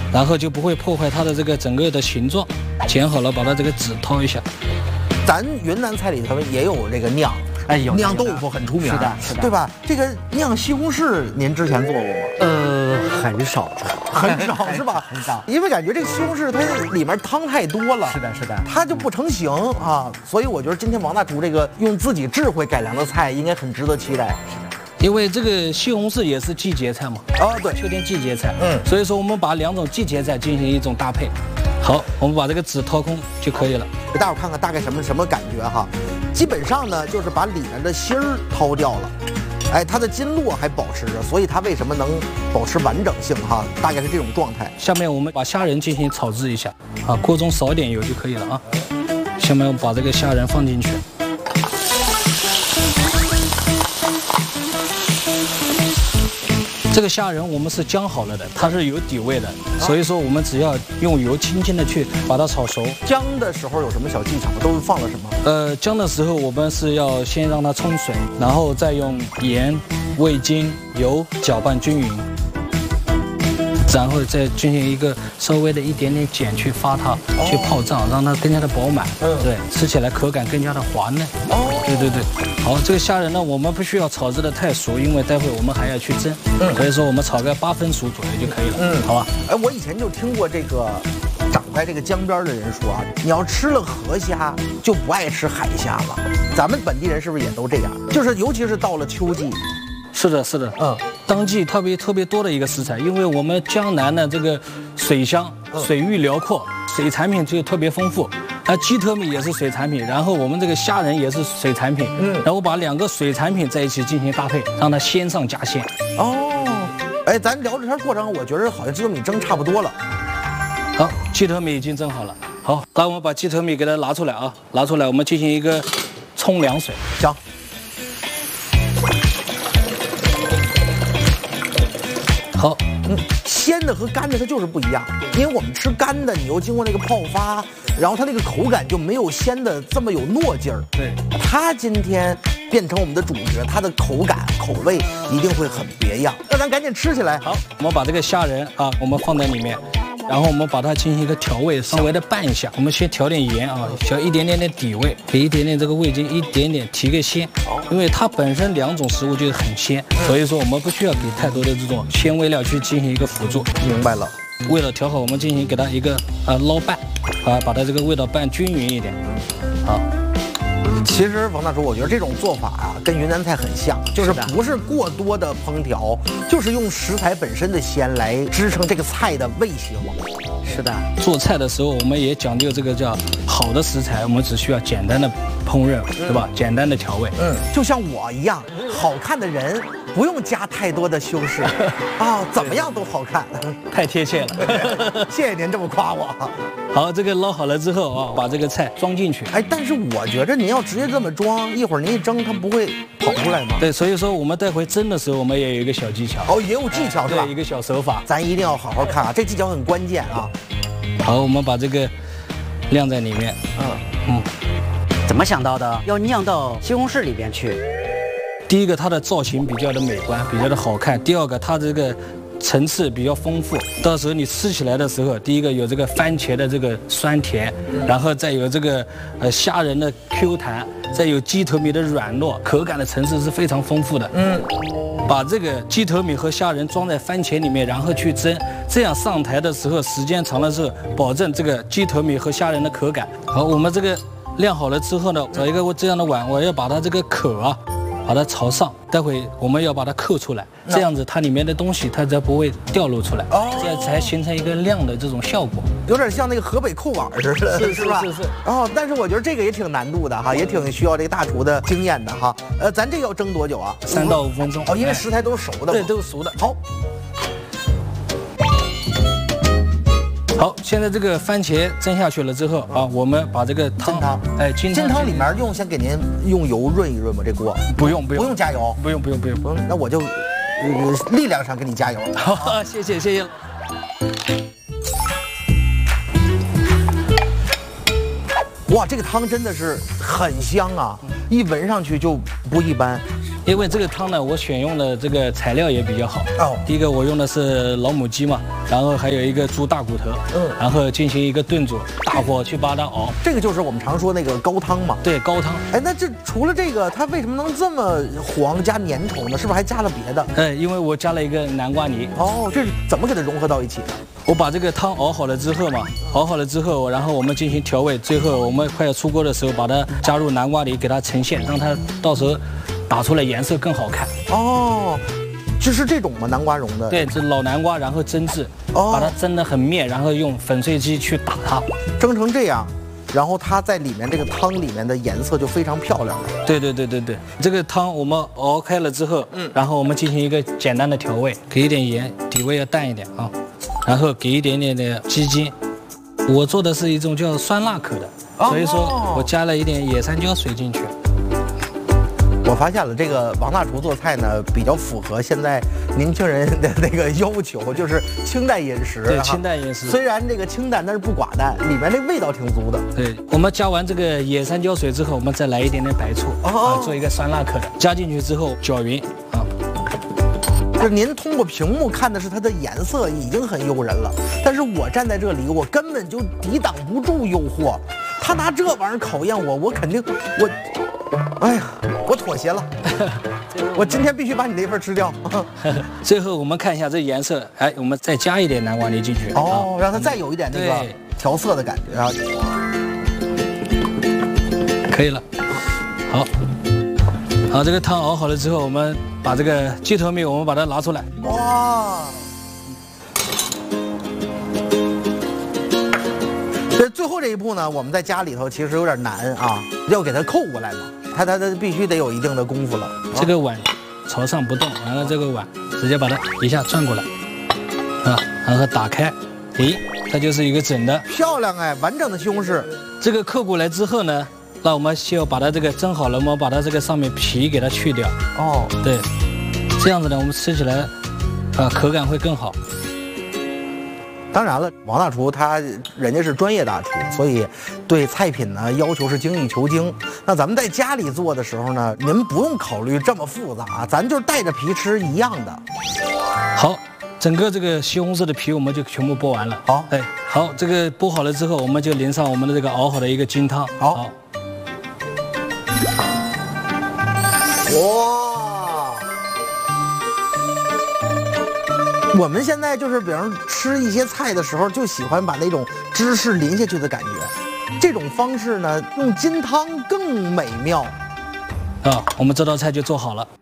然后就不会破坏它的这个整个的形状。剪好了，把它这个籽掏一下。 咱云南菜里头也有这个酿， 哎，有酿豆腐很出名， 是的，是的， 对吧？这个酿西红柿，您之前做过吗？ 很少， 很少是吧？ 很少， 因为感觉这个西红柿它里面汤太多了， 是的，是的， 它就不成形啊。所以我觉得今天王大厨这个用自己智慧改良的菜，应该很值得期待。 因为这个西红柿也是季节菜嘛， 对， 秋天季节菜， 所以说我们把2种季节菜进行一种搭配。好，我们把这个籽掏空就可以了。 给大伙看看大概什么感觉哈。基本上呢，就是把里面的芯儿掏掉了，哎，它的筋络还保持着，所以它为什么能保持完整性哈？大概是这种状态。下面我们把虾仁进行炒制一下，锅中少一点油就可以了啊。下面我们把这个虾仁放进去。这个虾仁我们是姜好了的，它是有底味的，所以说我们只要用油轻轻的去把它炒熟。姜的时候有什么小技巧吗？都是放了什么？姜的时候我们是要先让它冲水，然后再用盐、味精、油搅拌均匀，然后再进行一个稍微的一点点碱去发它，去泡胀，让它更加的饱满。对，吃起来口感更加的滑嫩。对。好，这个虾仁呢，我们不需要炒制的太熟，因为待会我们还要去蒸。所以说我们炒个8分熟左右就可以了。好吧。哎，我以前就听过这个长在这个江边的人说啊，你要吃了河虾就不爱吃海虾了。咱们本地人是不是也都这样？就是尤其是到了秋季。是的，当季特别多的一个食材，因为我们江南的这个水乡，水域辽阔，水产品就特别丰富。鸡特米也是水产品，然后我们这个虾仁也是水产品，然后把2个水产品在一起进行搭配，让它鲜上加鲜。哎，咱聊这天过程，我觉得好像鸡头米蒸差不多了。好，鸡头米已经蒸好了。好，那我们把鸡头米给它拿出来啊，拿出来，我们进行一个冲凉水。行。好，鲜的和干的它就是不一样，因为我们吃干的，你又经过那个泡发，然后它那个口感就没有鲜的这么有糯劲儿。对，它今天变成我们的主角，它的口感口味一定会很别样。那咱赶紧吃起来。好，我们把这个虾仁我们放在里面。然后我们把它进行一个调味，稍微的拌一下。我们先调点盐调一点点的底味，给一点点这个味精，一点点提个鲜。因为它本身2种食物就是很鲜，所以说我们不需要给太多的这种鲜味料去进行一个辅助。明白了。为了调好，我们进行给它一个捞拌，把它这个味道拌均匀一点。好。其实王大厨，我觉得这种做法跟云南菜很像，就是不是过多的烹调，就是用食材本身的鲜来支撑这个菜的味型。是的，做菜的时候我们也讲究这个叫好的食材，我们只需要简单的烹饪，对吧？简单的调味。就像我一样，好看的人不用加太多的修饰怎么样都好看。太贴切了，谢谢您这么夸我。好，这个捞好了之后把这个菜装进去。哎，但是我觉着您要直接这么装，一会儿您一蒸，它不会跑出来吗？对，所以说我们待会蒸的时候，我们也有一个小技巧。也有技巧是吧？对，一个小手法，咱一定要好好看啊，这技巧很关键啊。好，我们把这个晾在里面。 怎么想到的？要酿到西红柿里边去？ 第一个，它的造型比较的美观，比较的好看；第二个，它这个层次比较丰富，到时候你吃起来的时候，第一个有这个番茄的这个酸甜，然后再有这个虾仁的 Q 弹，再有鸡头米的软糯，口感的层次是非常丰富的。把这个鸡头米和虾仁装在番茄里面，然后去蒸，这样上台的时候时间长了之后，保证这个鸡头米和虾仁的口感。好，我们这个晾好了之后呢，找一个这样的碗，我要把它这个口把它朝上，待会我们要把它扣出来，这样子它里面的东西它才不会掉落出来，这样才形成一个亮的这种效果，有点像那个河北扣碗似的，是吧？是。但是我觉得这个也挺难度的哈，也挺需要这个大厨的经验的哈。咱这要蒸多久啊？3到5分钟。因为食材都是熟的。对，都是熟的。好。好，现在这个番茄蒸下去了之后我们把这个汤，金汤里面先给您用油润一润吧，这锅不用加油，不用，那我就力量上给你加油了。好，谢谢。哇，这个汤真的是很香啊，一闻上去就不一般。 因为这个汤呢，我选用的这个材料也比较好。哦，第一个我用的是老母鸡嘛，然后还有一个猪大骨头，然后进行一个炖煮，大火去把它熬。 这个就是我们常说那个高汤嘛。 对，高汤。 哎，那这除了这个，它为什么能这么黄加粘稠呢？是不是还加了别的？ 哎，因为我加了一个南瓜泥。 哦，这是怎么给它融合到一起的？ 我把这个汤熬好了之后嘛，熬好了之后，然后我们进行调味，最后我们快要出锅的时候，把它加入南瓜泥，给它呈现，让它到时候打出来颜色更好看。 哦，就是这种吗？南瓜蓉的？ 对，是老南瓜，然后蒸制，把它蒸得很面，然后用粉碎机去打它， 蒸成这样，然后它在里面这个汤里面的颜色就非常漂亮了。 对，这个汤我们熬开了之后，然后我们进行一个简单的调味，给一点盐，底味要淡一点啊，然后给一点点的鸡精。我做的是一种叫酸辣口的，所以说我加了一点野山椒水进去。 我发现了，这个王大厨做菜呢，比较符合现在年轻人的那个要求，就是清淡饮食。 对，清淡饮食。 虽然这个清淡，但是不寡淡，里面这味道挺足的。 对，我们加完这个野山椒水之后，我们再来一点点白醋做一个酸辣口的。加进去之后搅匀啊。 就是您通过屏幕看的是它的颜色已经很诱人了，但是我站在这里，我根本就抵挡不住诱惑。他拿这玩意儿考验我，我肯定哎呀，我妥协了。我今天必须把你那份吃掉。 最后我们看一下这颜色，哎，我们再加一点南瓜泥进去。 哦，让它再有一点那个调色的感觉啊。 可以了。好，这个汤熬好了之后，我们把这个鸡头米，我们把它拿出来。 哇！这最后这一步呢，我们在家里头其实有点难啊，要给它扣过来嘛，它必须得有一定的功夫了。 这个碗朝上不动，完了这个碗直接把它一下转过来，然后打开，诶，它就是一个整的， 漂亮哎，完整的西红柿。这个扣过来之后呢，那我们需要把它这个蒸好了，我们把它这个上面皮给它去掉。哦，对，这样子呢，我们吃起来口感会更好。 当然了，王大厨人家是专业大厨，所以对菜品呢要求是精益求精。那咱们在家里做的时候呢，您不用考虑这么复杂，咱就是带着皮吃一样的。 好，整个这个西红柿的皮我们就全部剥完了。好，哎，好，这个剥好了之后，我们就淋上我们的这个熬好的一个金汤。好， 哇！我们现在就是，比方吃一些菜的时候，就喜欢把那种芝士淋下去的感觉。这种方式呢，用金汤更美妙。 我们这道菜就做好了。